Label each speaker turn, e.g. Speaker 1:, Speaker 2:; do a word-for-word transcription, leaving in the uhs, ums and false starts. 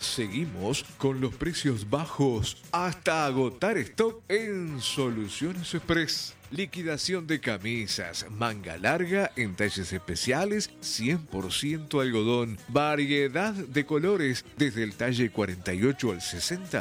Speaker 1: Seguimos con los precios bajos hasta agotar stock en Soluciones Express. Liquidación de camisas, manga larga en talles especiales, cien por ciento algodón, variedad de colores desde el talle cuarenta y ocho al sesenta